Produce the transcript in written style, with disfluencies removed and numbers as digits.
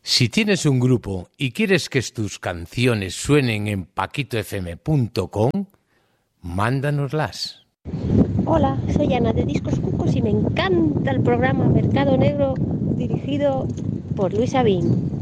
Si tienes un grupo y quieres que tus canciones suenen en paquitofm.com, mándanoslas. Hola, soy Ana de Discos Cucos y me encanta el programa Mercado Negro dirigido por Luis Abin.